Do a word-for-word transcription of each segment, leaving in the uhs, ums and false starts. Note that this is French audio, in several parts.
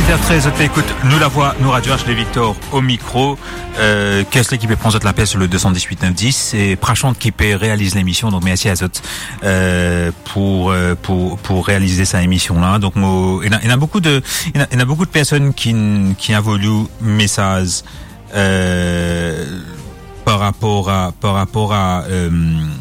dix-sept heures treize, écoute, nous la voix, nous Radio H, les Victor au micro. Euh, qu'est-ce qui peut prendre la paix sur le deux cent dix-huit neuf dix et Prachante qui peut réaliser l'émission. Donc merci à Zot euh, pour pour pour réaliser cette émission là. Donc moi, il y a, il y a beaucoup de il y a, il y a beaucoup de personnes qui qui envoient messages euh, par rapport à par rapport à euh,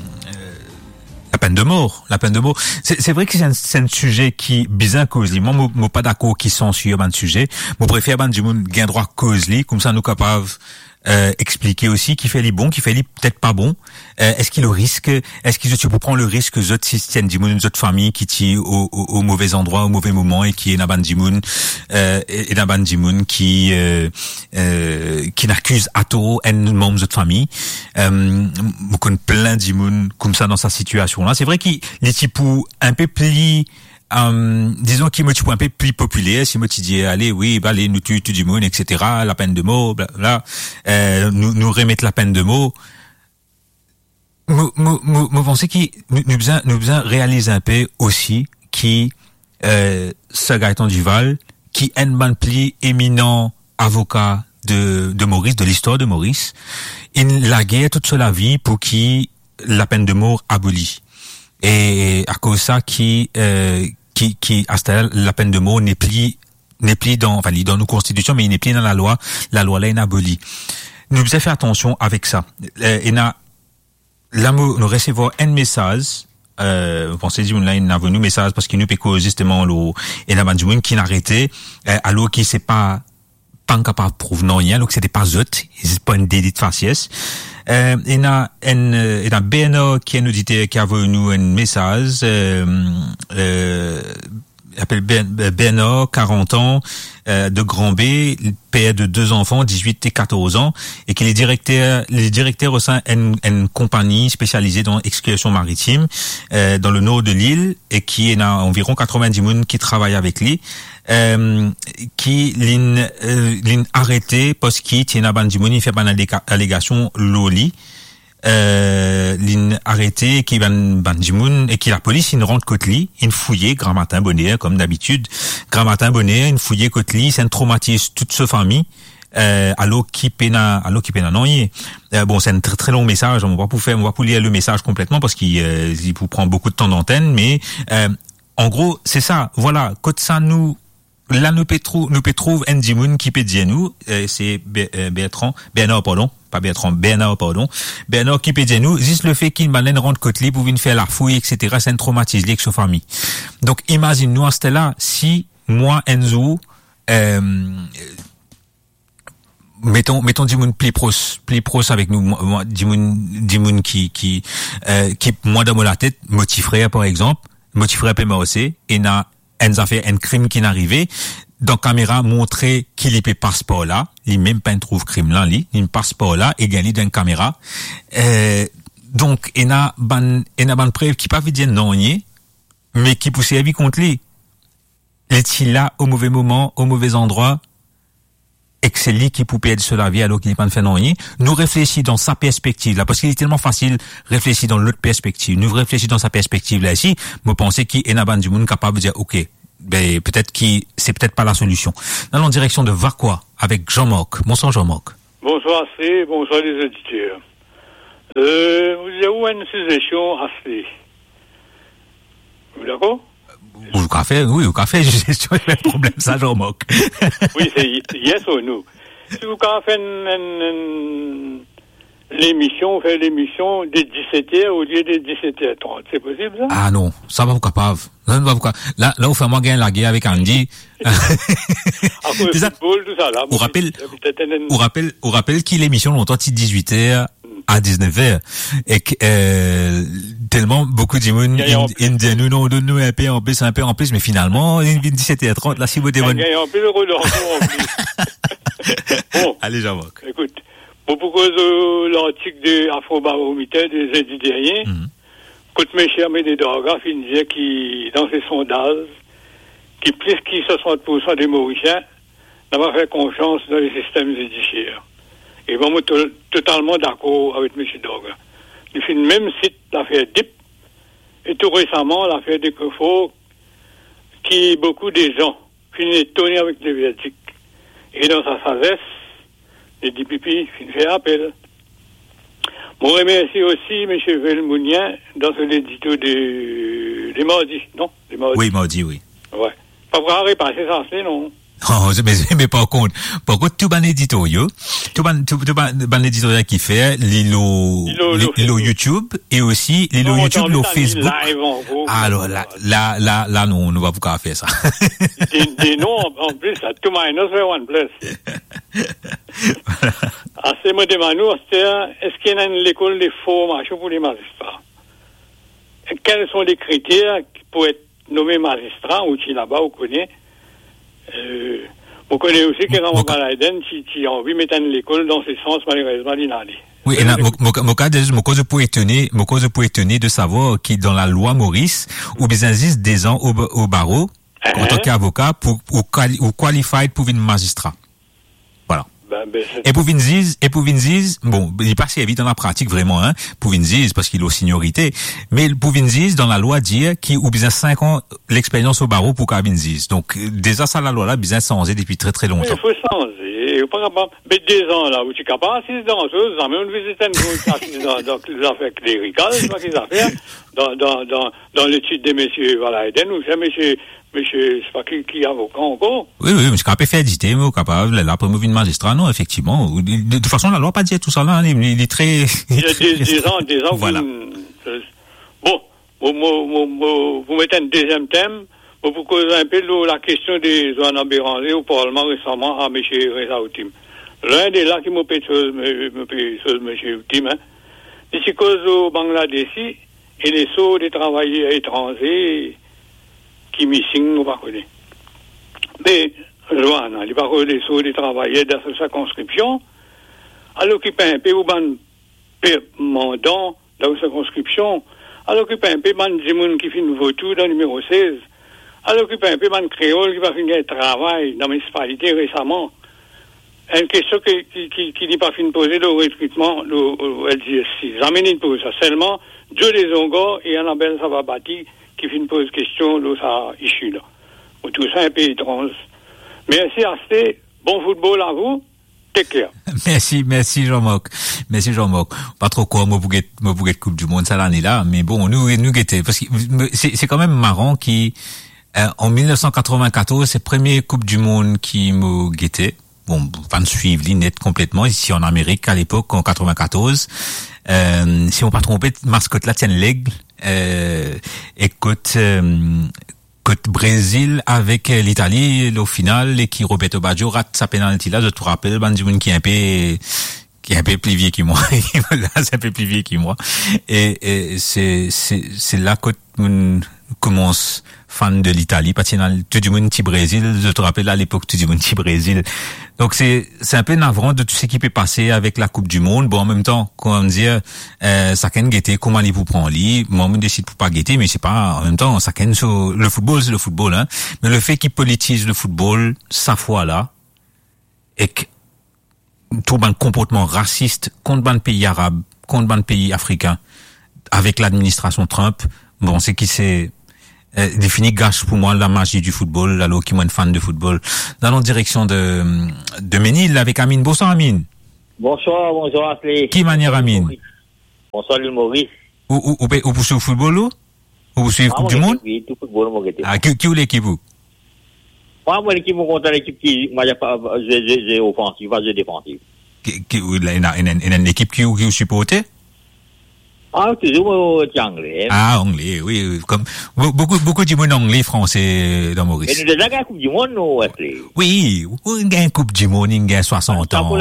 la peine de mort, la peine de mort. C'est, c'est vrai que c'est un, c'est un sujet qui, bizarre cause li. Moi, moi, moi, pas d'accord qui sont sur un sujet. Moi, préfère ban du monde gain droit cause li. Comme ça, nous capables, euh, expliquer aussi qui fait les bons, qui fait les peut-être pas bons. Euh, est-ce qu'il le risque, est-ce qu'il tu peux prendre le risque que autres systèmes du monde, autres familles qui tient au, au, au mauvais endroit, au mauvais moment et qui est dans ban du monde, euh, et dans ban du monde qui, euh, euh, qui n'accuse à tort un membre de autre famille. Euh, on connaît plein du monde comme ça dans sa situation là. C'est vrai qu'il les types un peu plus Um, disons qu'il me tue un peu plus populaire, si moi tu dis allez oui bah allez nous tue tout du monde etc, la peine de mort bla bla, euh, nous nous remettre la peine de mort. Moi moi moi pensais qu'il nous nous besoin nous besoin réaliser un peu aussi qui euh, ce Gaëtan Duval qui est un ban plus éminent avocat de de Maurice, de l'histoire de Maurice, il la guerre toute sa vie pour qui la peine de mort abolie. Et à cause de ça qui euh, qui qui à ce la peine de mort n'est plus n'est plus dans enfin dans nos constitutions, mais il n'est plus dans la loi. La loi là est abolie. Nous devons faire attention avec ça. Euh, et na là nous recevons un message. Euh, vous pensez dire là il a venu message parce qu'il nous peut justement le et la bande qui n'a arrêté euh, alors qui c'est pas pas capable de prouver non rien, donc c'était pas zot, c'est pas une délit de faciès. Euh, il y a un, il y a B N O qui nous dit, qui a venu un message, euh, euh, il appelle B N O, quarante ans, euh, de Grand B, père de deux enfants, dix-huit et quatorze ans, et qu'il est directeur, il est directeur au sein d'une une compagnie spécialisée dans l'excursion maritime, euh, dans le nord de l'île, et qui est a environ quatre-vingt-dix personnes qui travaillent avec lui. Euh, qui l'in euh, l'in arrêté parce qu'il tient à bandimoun il fait ban allégation loli euh l'in arrêté qui ban bandimoun et qui la police il rentre Cotely il fouillé grand matin bonnet comme d'habitude grand matin bonnet il fouillé Cotely c'est un traumatisme toute sa famille euh alors qui pena alors qui pena non y euh, bon c'est un très très long message on va pas pour faire on va pas lire le message complètement parce qu'il euh, il vous prend beaucoup de temps d'antenne mais euh, en gros c'est ça voilà quand ça nous là, nous peut nous peut trouver un dimoun qui peut dire nous, euh, c'est Bertrand, Bernard, pardon, pas Bertrand, Bernard, pardon, Bernard qui peut dire nous, juste le fait qu'il m'allait rendre Cotely pour venir faire la fouille, et cetera, c'est un traumatisme avec sa famille. Donc, imagine-nous à ce là si, moi, Enzo, euh, mettons, mettons dimoun plus proche, plus proche avec nous, moi, dimoun, dimoun qui, qui, euh, qui, moi, dans la tête, motiverait, par exemple, motiverait P M O C, et n'a, elles a fait un crime qui n'est arrivé. Dans caméra, montrer qu'il est passeport là. Il même pas trouve crime là, il, il passeport là, et gagné d'une caméra. Euh, donc, il y a ban, il y a ban preuve qui pas veut dire non, mais qui pousse la vie contre lui. Est-il là au mauvais moment, au mauvais endroit, et que c'est lui qui pouvait être sur la vie alors qu'il n'est pas fait non, nous réfléchissons dans sa perspective là, parce qu'il est tellement facile réfléchir dans l'autre perspective. Nous réfléchissons dans sa perspective là ici, me penser qu'il est un du monde capable de dire, ok, ben, peut-être qu'il, c'est peut-être pas la solution. Dans la direction de Vacois, avec Jean-Marc. Bonsoir Jean-Marc. Bonsoir C, bonsoir les auditeurs. Euh, vous avez où une suggestion à C? Vous d'accord? Au café, oui, au café, j'ai pas de problème, ça, Jean-Marc. Oui, c'est yes ou no. Si vous faites une, une, une, l'émission, fait l'émission de dix-sept heures au lieu de dix-sept heures trente, c'est possible, ça? Ah non, ça va vous capable. Là, va vous capable. Là, là, vous faites moi gagner la guerre avec Andy. À cause du football, tout ça, là. On rappelle, on rappelle, on rappelle qu'il l'émission longtemps, de dix-huit heures à dix-neuf heures. Et que, euh, tellement beaucoup de monde, ils disent, nous, non, donne-nous un peu en plus, un peu en plus, mais finalement, il vient dix-sept heures trente, là, si vous démon. Il y a un peu de relance en plus. Bon. Allez, Jean-Marc. Écoute. Pour cause de l'article de Afrobaromètre des étudiants, mm-hmm. Quand mes chers médéographes, ils disaient qui, dans ces sondages, qui plus que soixante pour cent des Mauriciens n'avaient fait confiance dans les systèmes judiciaires. Et moi, je suis totalement d'accord avec M. Dorga. Il fait le même site, l'affaire D I P, et tout récemment, l'affaire des Coffres, qui beaucoup de gens finit étonné avec le verdict. Et dans sa sagesse, il dit pipi, il fait appel. Je remercie aussi M. Velmounien dans son édito de, de mardi, non? De mardi. Oui, mardi, oui. Ouais. Pas pour repasser ça, c'est non. Oh, mais, mais par contre, par contre, tout ban éditorial, tout ban, tout, tout ban, ban éditorial qui fait, l'îlot, l'îlot YouTube, et aussi, l'îlot YouTube, l'îlot Facebook. Alors, là, là, là, là, non, on ne va pas faire ça. Des, des noms, en plus, à tout minus, c'est one place. À ce moment de est-ce qu'il y a une école de formation pour les magistrats? Et quels sont les critères pour être nommé magistrat, ou qui là-bas, on connaît? Euh, on connaît aussi que dans mon Baladen, qui a envie de mettre l'école dans ce sens, malheureusement, il n'a pas. Oui, et là, mon cas, mon cas, je peux étonner, mon cas, je peux étonner de savoir qu'il dans la loi Maurice, ou bien existe des ans au, au barreau, en tant qu'avocat, pour, ou, ou qualified pour une magistrat. Voilà. Ben, ben, et pour Vinziz, et pour Vinziz, bon, il passe vite dans la pratique vraiment, hein, pour Vinziz, parce qu'il a seniorité, mais pour Vinziz, dans la loi, dire qu'il ou bien cinq ans l'expérience au barreau pour qu'à Vinziz. Donc, déjà, ça, la loi là, bien changé depuis très très longtemps. Il faut changer. Par exemple, mais deux ans là, où tu es capable d'assister dans choses, dans même une visite dans, dans les affaires cléricales, les affaires, dans, dans, dans, dans l'étude de messieurs, voilà, Eden, ou c'est monsieur, monsieur, c'est pas qui, qui est avocat encore. Oui, oui, monsieur capable de faire éditer, mais capable, là, pour mouvoir une magistrat, non, effectivement. De toute façon, la loi pas dire tout ça là, il, il est très... Il y a des, des ans, des ans, voilà. Vous, bon, vous, vous, vous, vous mettez un deuxième thème, vous vous causez un peu la question des Zoana Béranger au Parlement récemment à M. Reza Outim. L'un des là qui m'a fait chose, M. Outim, hein, c'est cause au Bangladesh et les sauts des travailleurs étrangers qui missing, nous pas connaître. Mais, Joanna, il n'y a pas des sauts des travailleurs dans sa circonscription, alors qu'il paye un peu ou ban mandant dans sa circonscription, alors qu'il paye un peu ban Dimoun qui fait nouveau tour dans le numéro seize, alors qu'il paye un peu ban créole qui va finir un travail dans la municipalité récemment. Une question qui, qui, qui, qui n'est pas fin de poser le recrutement, le L D S six. J'amène une pose ça seulement, Dieu les Ongo et Annabelle Savabati qui fin de poser question, là, ça issue là. Ou tout ça un peu étrange. Merci, Asté. Bon football à vous. Take care. Merci, merci Jean-Marc. Merci Jean-Marc. Pas trop quoi, moi, bouguet, moi, bouguet Coupe du Monde, ça l'année là. Mais bon, nous, nous, guetter. Parce que c'est, c'est quand même marrant qui, euh, en mille neuf cent quatre-vingt-quatorze, c'est la première Coupe du Monde qui me guettait. Bon, pas de suivre l'inet complètement ici en Amérique à l'époque, en quatre-vingt-quatorze. Euh, si on pas trompé, mascotte là, tienne l'aigle, euh, et côte, euh, côte Brésil avec l'Italie, au final, et qui Roberto Baggio rate sa penalty là, je te rappelle, Bandimoun qui est un peu, qui est un peu plus vieux que moi. Là, c'est un peu plus vieux que moi. Et, et c'est, c'est, c'est là que on commence fan de l'Italie, parce que tout du monde petit Brésil, je te rappelle à l'époque tout du monde petit Brésil. Donc c'est c'est un peu navrant de tout ce qui peut passer avec la Coupe du Monde. Bon, en même temps, comment dire, euh, ça can guetter comment aller vous prendre lit. Moi, on décide pour pas guetter, mais c'est pas en même temps ça can sur le football, c'est le football, hein. Mais le fait qu'il politise le football, sa foi là, et que tout un comportement raciste contre un pays arabe, contre un pays africain, avec l'administration Trump, bon, c'est qui c'est Euh, défini gâche pour moi la magie du football, alors qui moi une fan de football. Dans la direction de de Ménil avec Amine. Bonsoir Amine. Bonsoir, bonsoir Ashley. Qui manière Amine? Bonsoir l'île Maurice. Ou ou ou ou vous suivez le football ou? Ou vous suivez la Coupe du Monde? Oui, tout football moi j'étais. Ah, qui qui ou l'équipe vous? Moi moi l'équipe moi contre l'équipe qui moi j'ai pas j'ai j'ai offensive, pas j'ai défensive. Qui qui il y a une une équipe qui qui vous supportez? Ah, toujours anglais. Ah, anglais, oui, comme beaucoup beaucoup de monde anglais, français dans Maurice. Mais nous déjà la Coupe du Monde, nous, Wesley. Oui, on gagne Coupe du Monde, on gagne soixante ans.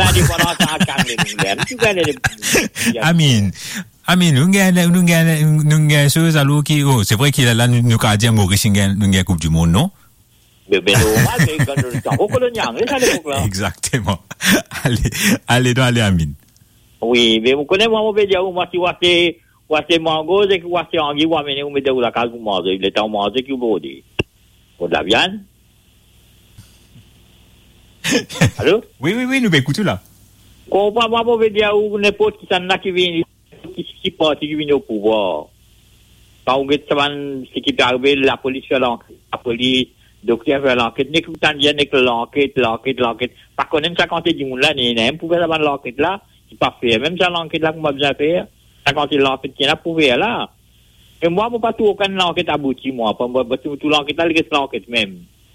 Amine, Amine, nous gagne nous gagne nous gagne chose alors qui oh, c'est vrai qu'il a là nous nous a dit Maurice nous gagne nous gagne Coupe du Monde, non? Mais ben normal, mais quand le temps colonial, ça l'époque là. Exactement. Allez, allez, donc allez Amine. Oui, mais vous connaissez, moi, on peut dire, moi, si vous avez, vous avez mango, c'est que vous avez anguille, vous amenez, vous mettez où la case, vous mangez. Il est en manger, qui vous dit. Pour de la viande? Allô? Oui, oui, oui, nous écoutons là. Quand moi, on peut dire, ou n'importe qui s'en a qui vient, qui, qui part, qui vient au pouvoir. Quand vous êtes, ce qui peut arriver, la police fait l'enquête, la police, docteur fait l'enquête, n'est que bien n'est que l'enquête, l'enquête, l'enquête. Par contre, même ça quand du monde là, n'est même pouvait avoir l'enquête là, c'est pas fait. Même ça l'enquête là qu'on m'a besoin faire, ça quand il l'enquête qui n'a prouvé là. Et moi, moi pas tout aucune enquête aboutie moi, pas moi tout l'enquête là, il reste l'enquête même.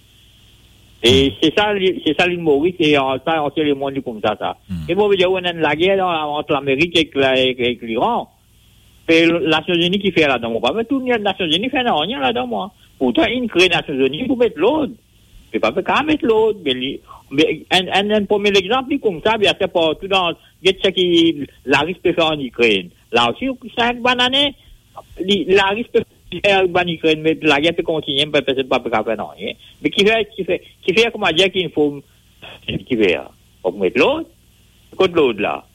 Et c'est ça, c'est ça l'humour, c'est ça, on sait le monde comme ça, ça. Mm. Et moi, je veux dire, on a la guerre entre l'Amérique et, et, et l'Iran. Et les Nations Unies qui fait là-dedans, moi, pas tout les Nations Unies fait rien là-dedans, moi. Pourtant, ils créent les Nations Unies pour mettre l'autre. Mais pas qu'à mettre l'autre. Mais, mais un, un, un premier exemple, comme ça, bien, c'est pas tout dans, ce qui, la risque peut faire en Ukraine. Là aussi, cinq bananes, la risque peut faire en Ukraine, mais la guerre peut continuer, peut-être pas faire rien. Mais qui fait, qui fait, qui fait, comment dire qu'il faut, qui fait, pour mettre l'autre, contre l'autre là.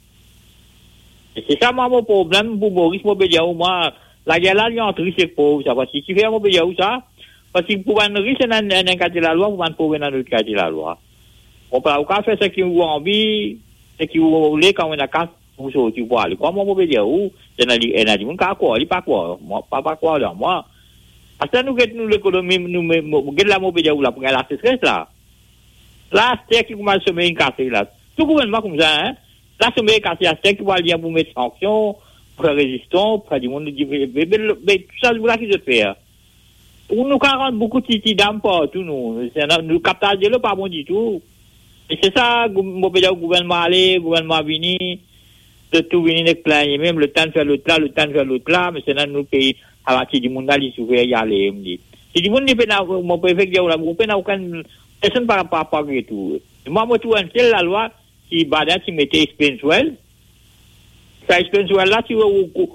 Et c'est ça, moi, mon problème pour Maurice Mobédiaou, moi, la guerre là, il y a entre riches et pauvres, ça, parce que qui fait Mobédiaou, ça, parce que pour un riche, c'est dans un quartier de la loi, pour un pauvre, dans l'autre quartier de la loi. On peut pas faire ce qui vous envie, ce qui vous voulez, quand on a casse, vous sortez, vous allez. Comment Mobédiaou, c'est dans les, il a dit, mon cas, quoi, il pas quoi, moi, pas, pas quoi, là, moi. Parce que nous, nous, l'économie, nous, nous, la Mobédiaou, là, pour la sécheresse, là. Là, c'est qui commence à se mettre cassé, là. Tout gouvernement comme ça, hein. Là, se met cassé à ce qui va dire pour mettre sanctions, pour résistance, pour du monde, mais tout ça, c'est là qui se fait. Pour nous, quand on rentre beaucoup de petits dames partout, nous, nous captage de l'eau, pas bon du tout. Et c'est ça, mon pays, le gouvernement allé, le gouvernement venu, de tout venir avec plein, même le temps de faire l'autre là, le temps de faire l'autre là, mais c'est dans nos pays, à partir du monde là, il s'ouvre, il y a les, me dit. Si du monde n'est pas, mon préfet, il n'y a aucune, personne par rapport à tout. Moi, moi, tout un tel, la loi, si Bada, tu mettais Spensuel, ça Spensuel là, tu vois, ou, ou,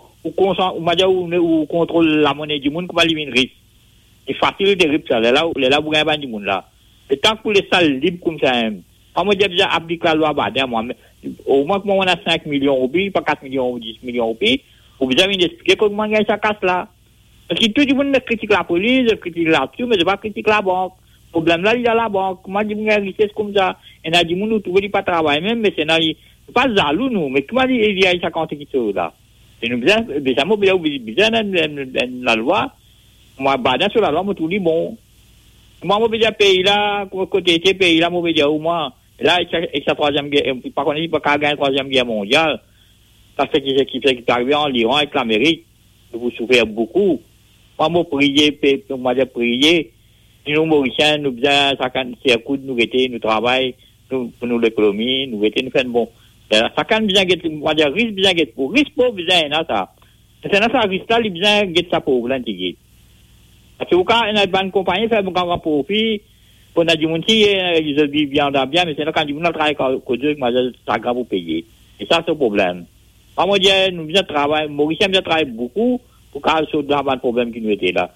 ou, ou contrôle la monnaie du monde, comment il risque. C'est facile de rip ça, là, là, là, vous gagnez du monde là. Et tant que pour les salles libres comme ça, moi, moi, j'ai déjà appliqué la loi Bada, moi, au moins que moi, on a cinq millions au pays, pas quatre millions ou dix millions au pays, vous avez envie d'expliquer comment gagne ça casse là. Parce que tout le monde critique la police, critique là-dessus, mais je pas critique la banque. Le problème là, il y a la banque. Comment dire, il y a une richesse comme ça. Et on a dit, nous, trouvons pas travail même, mais c'est pas jaloux, nous. Mais comment dire, il y a ça quand qui sont là. Et nous, déjà, déjà, moi, bien, bien, la loi, moi, badin sur la loi, moi, tout dit bon. Moi, moi, bien, pays là, côté était pays là, moi, bien, au moins, là, et sa troisième guerre, par contre, il peut pas gagner la troisième guerre mondiale. Ça fait qu'il qui fait qu'il est arrivé en Iran avec l'Amérique. Vous souffrez beaucoup. Moi, moi, prier, moi, j'ai prié. Nous, Mauriciens, nous faisons chacun ses coups, nous étions, nous travaillons, nous, pour nous l'économie, nous étions, nous faisons bon. Chacun besoin de, moi, dire, risque besoin de pour, risque pauvre besoin de ça. C'est dans ça, risque là, il besoin de ça pauvre, l'antiqué. Parce que, quand on a une bonne compagnie, fait un grand profit, on a du monde qui, ils vivent bien, bien, mais c'est là, quand du monde travaille avec Dieu, moi, ça grave pour payer. Et ça, c'est le problème. Moi, je dis, nous besoin de travailler, Mauriciens besoin de travailler beaucoup, pour qu'on ait un problème qui nous était là.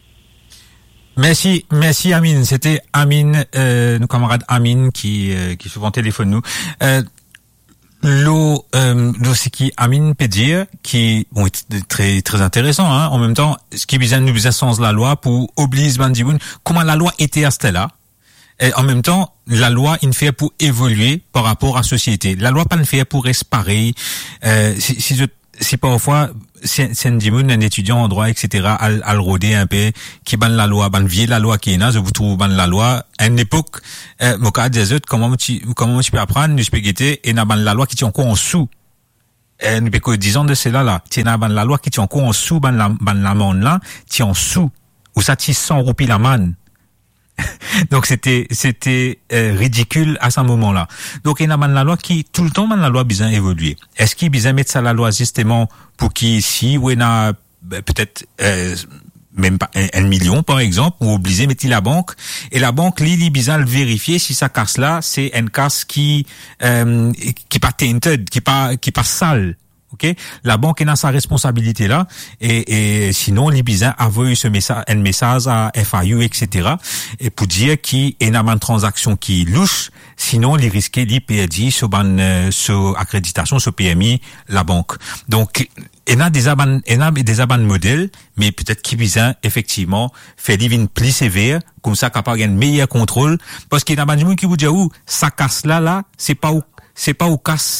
Merci, merci Amine. C'était Amine, euh, nos camarades Amine qui euh, qui souvent téléphone nous. Euh, l'eau, euh, c'est qui Amine peut dire qui bon très très intéressant. Hein. En même temps, ce qui besoin nous besoin sens la loi pour obliger Bandiboun. Comment la loi était à ce là. Et en même temps, la loi, il fait pour évoluer par rapport à la société. La loi pas le fait pour rester pareil. Euh, si, si je si parfois c'est c'est un étudiant en droit etc à à le rôder un peu qui ban la loi ban vieille la loi qui est là je vous trouve ban la loi à une époque euh, mon cas des autres comment tu comment tu peux apprendre tu peux guetter et n'a ban la loi qui tient encore en sous et nous que dix ans de cela là tu n'a ban la loi qui tient encore en sous ban la ban la monde là tient en sous ou ça tient cent roupies la manne. Donc c'était c'était euh, ridicule à ce moment-là. Donc il y a la loi qui tout le temps la loi besoin évoluer. Est-ce qu'il besoin mettre ça la loi justement pour qui si ou il a peut-être euh, même pas un, un million par exemple ou obliger mettre la banque et la banque lui il besoin le vérifier si ça casse là c'est une casse qui euh, qui pas tainted, qui pas qui pas sale. Ok, la banque est dans sa responsabilité là, et, et sinon les bizarres envoient ce message, un message à F A U et cetera. Et pour dire qu'il y a une transaction qui louche, sinon les risques d'y perdre sur ban sur accréditation sur P M I la banque. Donc il y a des aban, il y a des aban modèles, mais peut-être qui bizarre effectivement fait des vignes plus sévères, comme ça capable un meilleur contrôle, parce qu'il y a des gens qui vous disent où ça casse là là, c'est pas où c'est pas où casse ça.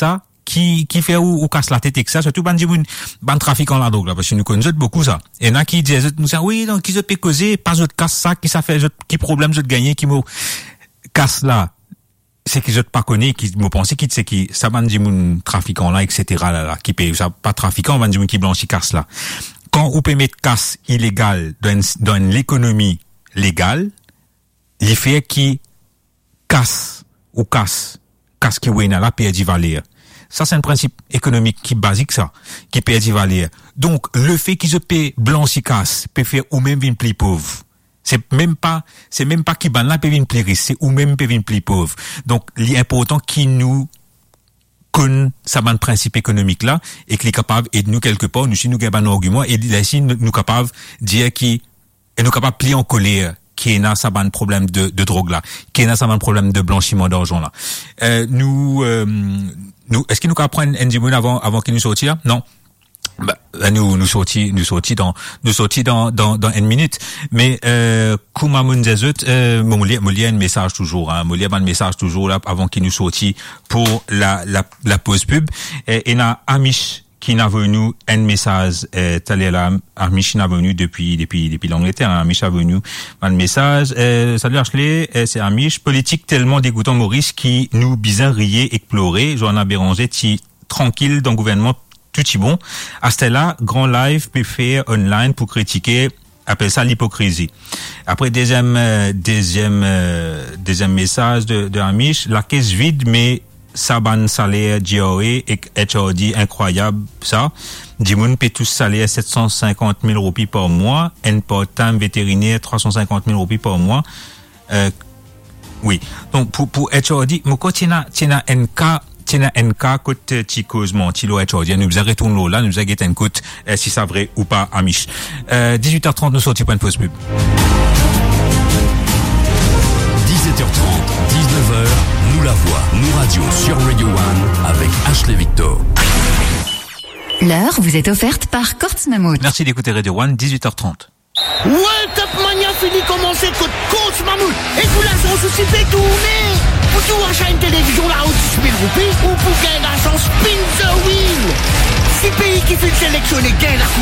qui qui fait ou, ou casse la tête avec ça, surtout ban moun ban trafiquant la drogue là, parce que nous connaissons beaucoup ça. Et là qui disent nous ça oui donc qui se peut causer pas autre casse ça qui ça fait qui problème je gagner qui me casse là. C'est que je pas connais qui me pensais qui c'est qui ça ban dit moun trafiquant là etc là, là qui paye ça pas trafiquant ban dit moun qui blanchit casse là. Quand on peut mettre casse illégale dans dans l'économie légale, il fait qui casse ou casse casse qui ouena la perd valeur. Ça c'est un principe économique qui basique ça, qui perd valeur. Donc le fait qu'ils se paient blanchi casse peut faire ou même une plus pauvre. C'est même pas c'est même pas qui ban là peut une plus riche, c'est ou même peut une plus pauvre. Donc l'important qui nous connaît ça ban principe économique là et qui est capable et nous quelque part nous si nous gagnons un argument et ici nous, nous capable dire qui et nous capable plier en colère qui est ça ban problème de de drogue là qui est ça ban problème de blanchiment d'argent là euh, nous euh, nous est-ce que nous capable prendre un dimoun avant avant qu'il nous sorti là non bah nous nous sorti nous sorti dans nous sorti dans dans dans une minute mais euh kuma moun desut euh Molia Molia un message toujours hein Molia un message toujours là avant qu'il nous sorti pour la la la pause pub et, et na Amish qui n'a venu un message euh talé là Amish n'a venu depuis depuis depuis l'Angleterre hein, Amish a venu un message euh, salut Ashley euh, c'est Amish politique tellement dégoûtant Maurice qui nous bizarre rier explorer Joanna Béranger ti tranquille dans le gouvernement tout est bon. À ce là, grand live peut faire online pour critiquer, appelle ça l'hypocrisie. Après deuxième euh, deuxième euh, deuxième message de de Amish, la caisse vide mais Saban salaire G O E et H R D incroyable ça. Dimoun paie tous salaire sept cent cinquante mille roupies par mois, un part-time vétérinaire trois cent cinquante mille roupies par mois. Euh, oui. Donc pour pour H R D, mon côté tina tina N K Tina N K côté ticosement tilo et aujourd'hui nous arrêtons là nous arrêtons une côte euh, si c'est vrai ou pas Amish euh, dix-huit heures trente nous sortons point de pause pub dix-sept heures trente dix-neuf heures nous la voix nous radio sur Radio One avec Ashley Victor. L'heure vous est offerte par Kortz Mammouth. Merci d'écouter Radio One dix-huit heures trente. Ouais, Top Mania fini commencer contre Kortz Mammouth et vous la chance aussi fait tourner. Pour tout acheter une télévision là-haut dix mille roupies ou pour gagner la chance spin the wheel. Six pays qui fait sélectionner gain la coupe